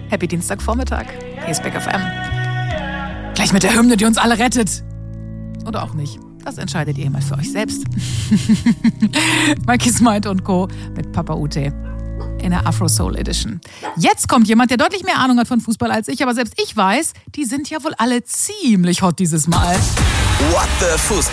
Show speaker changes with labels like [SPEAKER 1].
[SPEAKER 1] Happy Dienstagvormittag. Hier ist Big FM. Gleich mit der Hymne, die uns alle rettet. Oder auch nicht. Das entscheidet ihr mal für euch selbst. Mikey Smite und Co. mit Papa Ute in der Afro Soul Edition. Jetzt kommt jemand, der deutlich mehr Ahnung hat von Fußball als ich, aber selbst ich weiß, die sind ja wohl alle ziemlich hot dieses Mal.
[SPEAKER 2] What the Fußball?